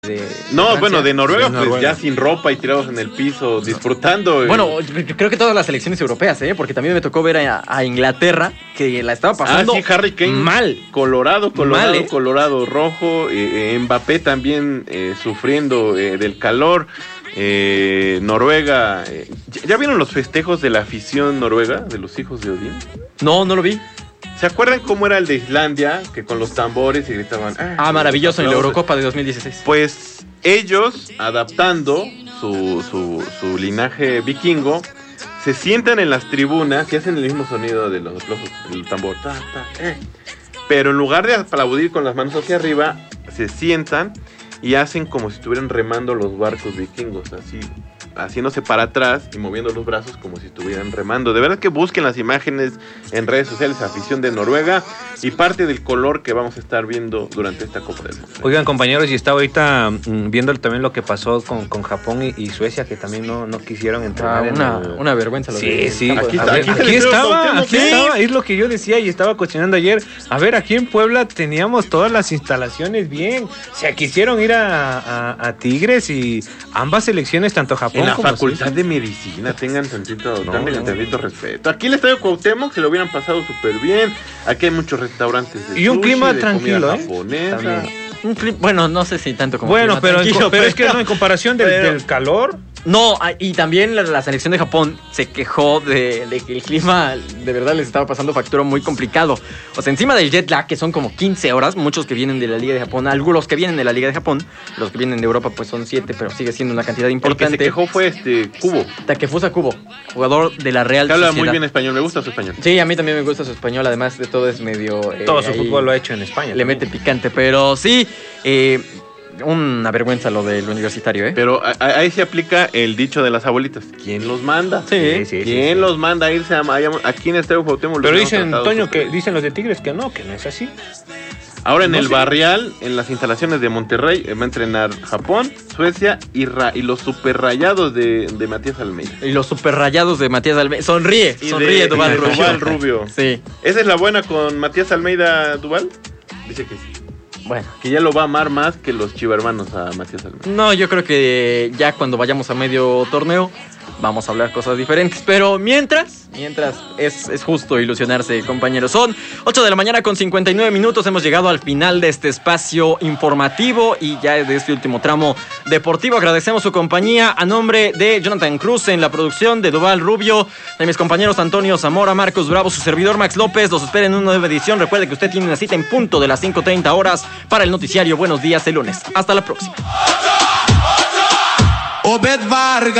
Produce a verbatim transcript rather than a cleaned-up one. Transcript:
De, de no, Francia. bueno, de Noruega, de pues Noruega. ya sin ropa y tirados en el piso, disfrutando. Bueno, creo que todas las selecciones europeas, ¿eh? Porque también me tocó ver a, a Inglaterra, que la estaba pasando ah, sí, Harry Kane, mal. Colorado, Colorado, mal, ¿eh? Colorado rojo. Eh, eh, Mbappé también eh, sufriendo eh, del calor. Eh, Noruega. Eh, ¿Ya vieron los festejos de la afición noruega, de los hijos de Odín? No, no lo vi. ¿Se acuerdan cómo era el de Islandia? Que con los tambores y gritaban. Ah, Ah, maravilloso, en la Eurocopa de dos mil dieciséis. Pues ellos, adaptando su, su, su linaje vikingo, se sientan en las tribunas y hacen el mismo sonido de los aplausos del tambor. Ta, ta, eh. Pero en lugar de aplaudir con las manos hacia arriba, se sientan y hacen como si estuvieran remando los barcos vikingos, así, haciéndose para atrás y moviendo los brazos como si estuvieran remando. De verdad que busquen las imágenes en redes sociales, afición de Noruega, y parte del color que vamos a estar viendo durante esta Copa del Mundo. Oigan, compañeros, y estaba ahorita mmm, viendo también lo que pasó con, con Japón y, y Suecia, que también no, no quisieron entrar. Ah, en una, el... una vergüenza. Lo Sí, de sí. Aquí, está, Ver, aquí, aquí, aquí estaba, aquí sí. estaba, es lo que yo decía y estaba cuestionando ayer. A ver, aquí en Puebla teníamos todas las instalaciones bien. O sea, quisieron ir a, a, a Tigres y ambas selecciones, tanto Japón En la como facultad Suecia. de medicina, tengan tantito, No, tengan no. tantito respeto. Aquí el estadio Cuauhtémoc se lo hubieran pasado súper bien. Aquí hay muchos restaurantes de Y un sushi, clima de tranquilo, comida ¿eh? japonesa. También. Un clip, bueno, no sé si tanto como Bueno, clima pero, en, tranquilo, pero es que no, en comparación del, pero- del calor. No, ah, y también la, la selección de Japón se quejó de, de que el clima de verdad les estaba pasando factura muy complicado. O sea, encima del jet lag, que son como quince horas, muchos que vienen de la Liga de Japón, algunos que vienen de la Liga de Japón, los que vienen de Europa pues son siete, pero sigue siendo una cantidad El que importante. se quejó fue este Cubo. Takefusa Kubo, jugador de la Real Que habla Sociedad. muy bien español, me gusta su español. Sí, a mí también me gusta su español, además de todo es medio... eh, Todo su ahí fútbol lo ha hecho en España. le también. mete picante, pero sí, eh, una vergüenza lo del universitario, ¿eh? Pero a- a- ahí se aplica el dicho de las abuelitas. ¿Quién los manda? Sí, sí, sí, ¿Quién sí. los manda a irse a Miami? Aquí en el Estadio Cuauhtémoc los Pero hemos dicen, tratado Toño, súper que bien. dicen los de Tigres que no, que no es así. Ahora en no el sé. Barrial, en las instalaciones de Monterrey, eh, va a entrenar Japón, Suecia y, ra- y los super rayados de, de Matías Almeida. Y los super rayados de Matías Almeida. Sonríe, Y sonríe, de- Duvall y de Rubio. Duvall Rubio. Sí, ¿Esa es la buena con Matías Almeida Duval? Dice que sí. bueno. Que ya lo va a amar más que los chivermanos a Matías Almeida. No, yo creo que ya cuando vayamos a medio torneo vamos a hablar cosas diferentes. Pero mientras, mientras es, es justo ilusionarse, compañeros. Son ocho de la mañana con cincuenta y nueve minutos. Hemos llegado al final de este espacio informativo y ya de este último tramo deportivo. Agradecemos su compañía a nombre de Jonathan Cruz en la producción, de Duvall Rubio, de mis compañeros Antonio Zamora, Marcos Bravo, su servidor Max López. Los espera en una nueva edición. Recuerde que usted tiene una cita en punto de las cinco treinta horas para el noticiario Buenos Días el lunes. Hasta la próxima. Obed va